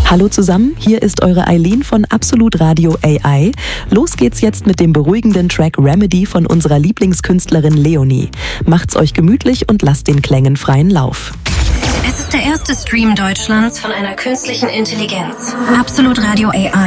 Hallo zusammen, hier ist eure Eileen von Absolut Radio AI. Los geht's jetzt mit dem beruhigenden Track Remedy von unserer Lieblingskünstlerin Leonie. Macht's euch gemütlich und lasst den Klängen freien Lauf. Es ist der erste Stream Deutschlands von einer künstlichen Intelligenz. Absolut Radio AI.